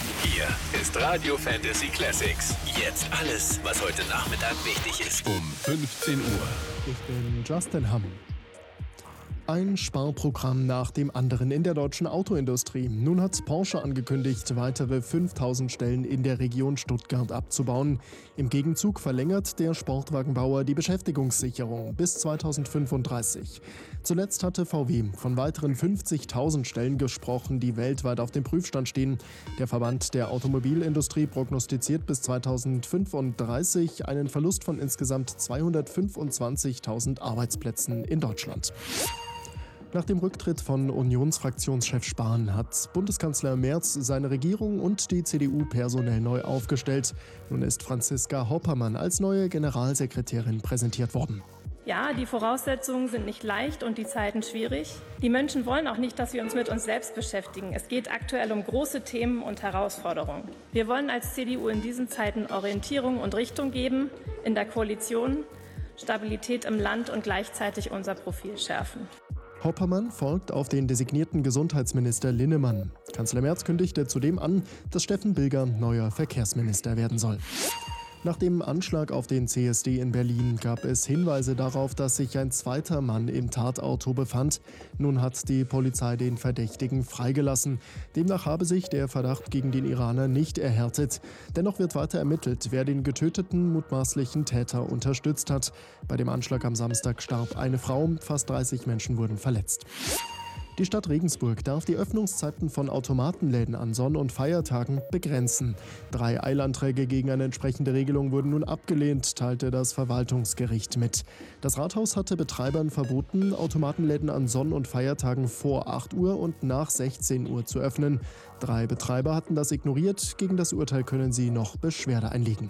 Hier ist Radio Fantasy Classics. Jetzt alles, was heute Nachmittag wichtig ist. Um 15 Uhr. Ich bin Justin Hamm. Ein Sparprogramm nach dem anderen in der deutschen Autoindustrie. Nun hat Porsche angekündigt, weitere 5000 Stellen in der Region Stuttgart abzubauen. Im Gegenzug verlängert der Sportwagenbauer die Beschäftigungssicherung bis 2035. Zuletzt hatte VW von weiteren 50.000 Stellen gesprochen, die weltweit auf dem Prüfstand stehen. Der Verband der Automobilindustrie prognostiziert bis 2035 einen Verlust von insgesamt 225.000 Arbeitsplätzen in Deutschland. Nach dem Rücktritt von Unionsfraktionschef Spahn hat Bundeskanzler Merz seine Regierung und die CDU personell neu aufgestellt. Nun ist Franziska Hoppermann als neue Generalsekretärin präsentiert worden. Ja, die Voraussetzungen sind nicht leicht und die Zeiten schwierig. Die Menschen wollen auch nicht, dass wir uns mit uns selbst beschäftigen. Es geht aktuell um große Themen und Herausforderungen. Wir wollen als CDU in diesen Zeiten Orientierung und Richtung geben, in der Koalition, Stabilität im Land und gleichzeitig unser Profil schärfen. Hoppermann folgt auf den designierten Gesundheitsminister Linnemann. Kanzler Merz kündigte zudem an, dass Steffen Bilger neuer Verkehrsminister werden soll. Nach dem Anschlag auf den CSD in Berlin gab es Hinweise darauf, dass sich ein zweiter Mann im Tatauto befand. Nun hat die Polizei den Verdächtigen freigelassen. Demnach habe sich der Verdacht gegen den Iraner nicht erhärtet. Dennoch wird weiter ermittelt, wer den getöteten mutmaßlichen Täter unterstützt hat. Bei dem Anschlag am Samstag starb eine Frau, fast 30 Menschen wurden verletzt. Die Stadt Regensburg darf die Öffnungszeiten von Automatenläden an Sonn- und Feiertagen begrenzen. 3 Eilanträge gegen eine entsprechende Regelung wurden nun abgelehnt, teilte das Verwaltungsgericht mit. Das Rathaus hatte Betreibern verboten, Automatenläden an Sonn- und Feiertagen vor 8 Uhr und nach 16 Uhr zu öffnen. 3 Betreiber hatten das ignoriert. Gegen das Urteil können sie noch Beschwerde einlegen.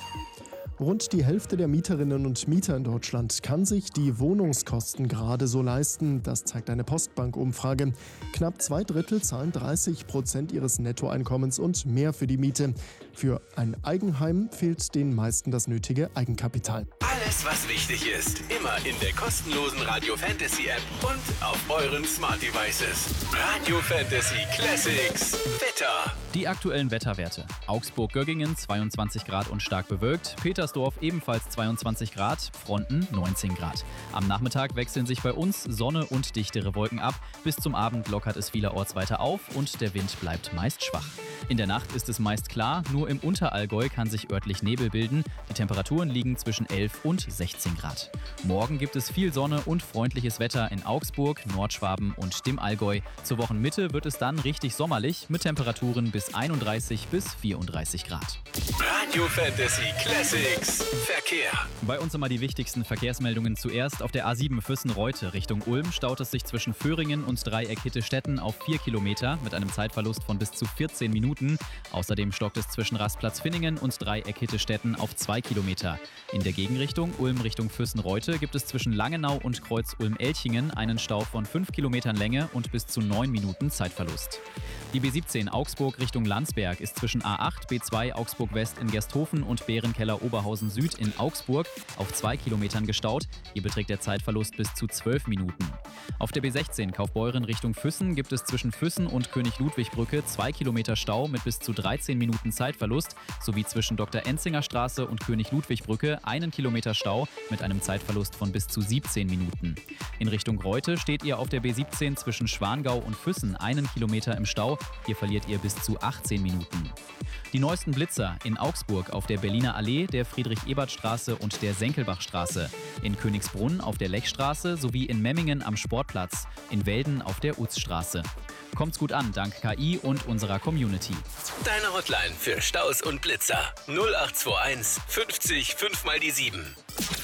Rund die Hälfte der Mieterinnen und Mieter in Deutschland kann sich die Wohnungskosten gerade so leisten. Das zeigt eine Postbank-Umfrage. Knapp 2/3 zahlen 30% ihres Nettoeinkommens und mehr für die Miete. Für ein Eigenheim fehlt den meisten das nötige Eigenkapital. Alles, was wichtig ist, immer in der kostenlosen Radio Fantasy App und auf euren Smart Devices. Radio Fantasy Classics. Wetter. Die aktuellen Wetterwerte. Augsburg-Göggingen 22 Grad und stark bewölkt. Petersdorf ebenfalls 22 Grad, Fronten 19 Grad. Am Nachmittag wechseln sich bei uns Sonne und dichtere Wolken ab. Bis zum Abend lockert es vielerorts weiter auf und der Wind bleibt meist schwach. In der Nacht ist es meist klar, nur im Unterallgäu kann sich örtlich Nebel bilden. Die Temperaturen liegen zwischen 11 und 16 Grad. Morgen gibt es viel Sonne und freundliches Wetter in Augsburg, Nordschwaben und dem Allgäu. Zur Wochenmitte wird es dann richtig sommerlich mit Temperaturen bis 31 bis 34 Grad. Radio Fantasy Classics. Verkehr. Bei uns immer die wichtigsten Verkehrsmeldungen zuerst. Auf der A7 Füssen-Reute Richtung Ulm staut es sich zwischen Föhringen und Dreieck Hitte-Stetten auf 4 Kilometer mit einem Zeitverlust von bis zu 14 Minuten. Außerdem stockt es zwischen Rastplatz Finningen und Dreieck Hitte-Stetten auf 2 Kilometer. In der Gegenrichtung Ulm Richtung Füssen-Reute gibt es zwischen Langenau und Kreuz Ulm-Elchingen einen Stau von 5 Kilometern Länge und bis zu 9 Minuten Zeitverlust. Die B17 Augsburg Richtung Landsberg ist zwischen A8, B2 Augsburg West in Gersthofen und Bärenkeller Oberhausen Süd in Augsburg auf 2 Kilometern gestaut. Hier beträgt der Zeitverlust bis zu 12 Minuten. Auf der B16 Kaufbeuren Richtung Füssen gibt es zwischen Füssen und König-Ludwig-Brücke 2 Kilometer Stau mit bis zu 13 Minuten Zeitverlust sowie zwischen Dr. Enzinger Straße und König-Ludwig-Brücke 1 Kilometer Stau mit einem Zeitverlust von bis zu 17 Minuten. In Richtung Reute steht ihr auf der B17 zwischen Schwangau und Füssen 1 Kilometer im Stau. Hier verliert ihr bis zu 18 Minuten. Die neuesten Blitzer in Augsburg auf der Berliner Allee, der Friedrich-Ebert-Straße und der Senkelbachstraße, in Königsbrunn auf der Lechstraße sowie in Memmingen am Sportplatz, in Welden auf der Utzstraße. Kommt's gut an, dank KI und unserer Community. Deine Hotline für Staus und Blitzer 0821 50 5 mal die 7.